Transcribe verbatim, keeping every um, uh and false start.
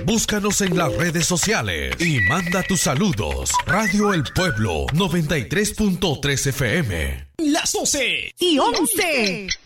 Búscanos en las redes sociales y manda tus saludos. Radio El Pueblo noventa y tres punto tres F M. Las doce y once.